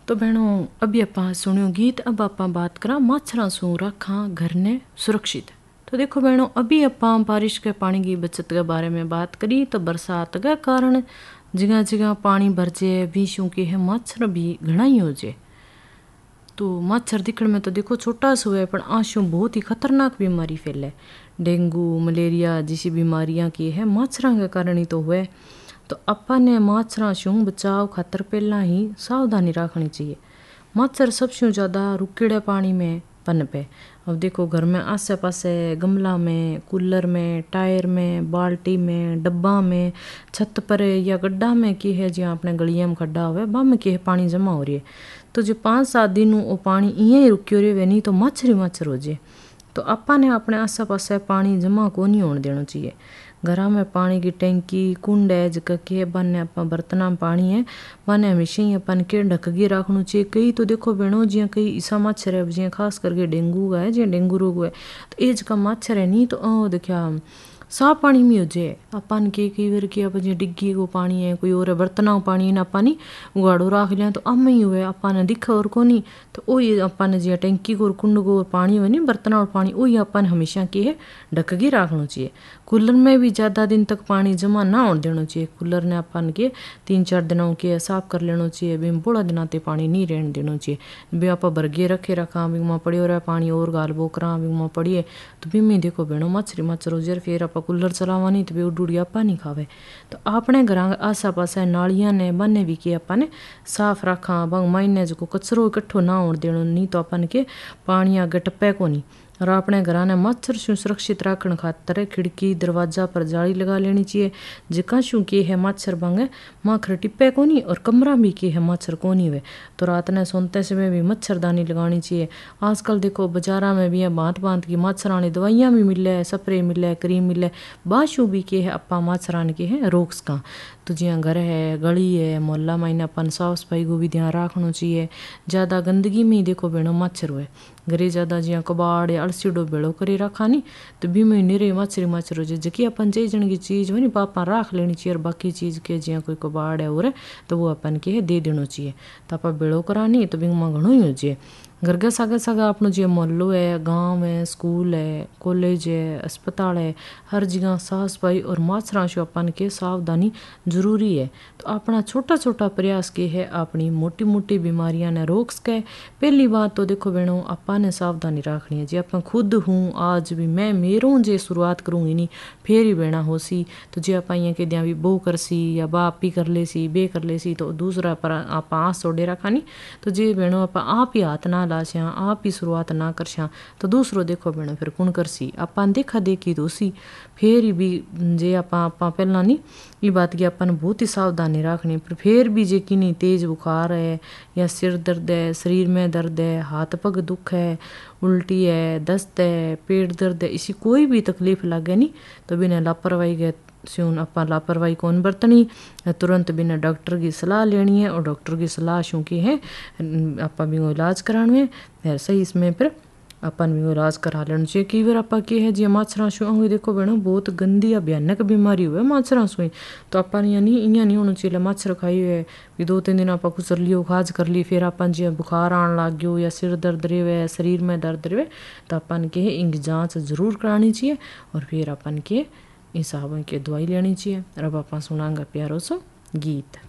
तो बहनों अभी आप सुनियो गीत। अब आप बात करा मच्छर सू रखा घर ने सुरक्षित। तो देखो बहनों अभी आप बारिश के पानी की बचत के बारे में बात करी तो बरसात के कारण जगह जगह पानी भर जाए विषयों के है मच्छर भी घना ही हो जाए। तो मच्छर दिखने में तो देखो छोटा सा है पर आंसू बहुत ही खतरनाक बीमारी फैले। डेंगू मलेरिया जैसी बीमारियां की है मच्छरों के कारण ही तो हुए। तो अपन ने मच्छरों से बचाव खातर पहला ही सावधानी रखनी चाहिए। मच्छर सबसे ज़्यादा रुकेड़े पानी में पनपे। अब देखो घर में आसे पासे गमला में कूलर में टायर में बाल्टी में डब्बा में छत पर या गड्ढा में की है जहाँ अपने गलिया में खड्डा हुआ बा में की है पानी जमा हो रही है। तो जो 5-7 दिन वो पानी इं ही रुक्यो रहे नहीं तो मच्छर ही मच्छर हो जाए। तो अपा ने अपने आसे पासे पानी जमा को नहीं होने देना चाहिए। घर में पानी की टैंकी कुंड है जगह के बने अपन बर्तन में पानी है बने हमेशा ही अपन के ढक के रखना चाहिए। कई तो देखो बहनों जिया कई ईसा मच्छर है जिया खास करके डेंगू का है जिया डेंगू रोग है तो एज का मच्छर है नहीं तो देखा साफ पानी में हो जाए। अपन के कई बार की अपन डिग्गी को पानी है कोई और बर्तना को पानी है अपन उगाड़ो रख लिया तो अम ही हुए अपन दिखा और को नहीं तो वही अपन जी टैंकी को कुंड को पानी हो नहीं बर्तना और पानी वही अपन हमेशा के है ढक के रखना चाहिए। कूलर में भी ज़्यादा दिन तक पानी जमा ना होने देना चाहिए। कूलर ने अपन के 3-4 दिनों के साफ कर लेना चाहिए। बी बड़ा दिनों ते पानी नहीं रहने देना चाहिए। बी आप भरगे रखे रखा बी में पड़े रहा पानी और गाल बोकरा बी में पड़िए तो बी में देखो बहनों मच्छर मच्छर हो जाए फिर आप कूलर चलावा नहीं तो बी उड़िया पानी खावे। तो अपने घर आसा पासा नालियां ने बने भी के अपन साफ रखा बंग महीने जो कचरो इकट्ठो ना होने देना नहीं तो अपन के पानी आगे टप्पे को नहीं। और अपने घर ने मच्छर से सुरक्षित रखने खातर खिड़की दरवाजा पर जाली लगा लेनी चाहिए जिका शू के है मच्छर बंगे माखर टिप्पे को नहीं और कमरा भी के है मच्छर को नहीं हुए। तो रात ने सोते समय भी मच्छरदानी लगानी चाहिए। आजकल देखो बाजारा में भी भांत भांत की मच्छरानी दवाइयाँ भी मिले स्प्रे मिले क्रीम मिले बाशू भी के है अपा मच्छरान के है रोक्स का। तो जिया घर है गली है मोहल्ला में अपन साफ सफाई को भी ध्यान रखना चाहिए। ज़्यादा गंदगी में ही देखो बहनों मच्छर हुए घरे ज़्यादा जिया कबाड़ या अलसीडो बेड़ो करे रखा नहीं तो भी में निरे मच्छर मच्छर हो जाए। जबकि अपन जे जन की चीज़ हो नहीं पापा रख लेनी चाहिए और बाकी चीज़ के जिया कोई कबाड़ है और तो वो अपन के है दे देना चाहिए। तो आप बेड़ो करानी तो भी में घणो ही हो जाए। घर के सागे सागे अपनो जो मोहल्लो है गांव है स्कूल है कॉलेज है अस्पताल है हर जगह साफ सफाई और मच्छरों से अपन के सावधानी जरूरी है। तो अपना छोटा छोटा प्रयास के है अपनी मोटी मोटी बीमारियां ने रोक सके। पहली बात तो देखो बहनों अपन ने सावधानी रखनी है जी अपन खुद हूँ आज भी मैं मेरों जे शुरुआत करूँगी नहीं फिर ही बहना हो सी तो जे आप के दिया भी बो कर सी या बाप ही कर ले सी बे कर ले सी तो दूसरा पर आप आँस सोडे रखा नहीं तो जे बहनों आप ही हाथ ना लाश्या आप ही शुरुआत ना करश्या तो दूसरो देखो बहनों फिर कौन करसी अपन देखा देखी तो उसी फिर भी जे आप पहला नहीं ये बात की अपन बहुत ही सावधानी रखनी पर फिर भी जे कि नहीं तेज बुखार है या सिर दर्द है शरीर में दर्द है हाथ पग दुख है उल्टी है दस्त है पेट दर्द है इसी कोई भी तकलीफ लगे नहीं तो बिना लापरवाही के सुन अपन लापरवाही कौन बरतनी तुरंत बिना डॉक्टर की सलाह लेनी है और डॉक्टर की सलाह शू की है आप भी इलाज कराने फिर सही इसमें फिर अपन भी इलाज करा लेना चाहिए। कई बार आप के है जी मच्छर सु हुई देखो बहनों बहुत गंदी या भयानक बीमारी हुए मच्छर सुई तो अपन नहीं होना चाहिए मच्छर खाई हुए भी 2-3 दिन आप कुछ लियो खाज कर ली फिर अपन जी बुखार आने लग गयो या सिर दर्द रहे शरीर में दर्द रहे तो अपन के इनकी जाँच जरूर करानी चाहिए और फिर अपन के हिसाब के दवाई लेनी चाहिए। अब आप सुनांगा प्यारो सो गीत।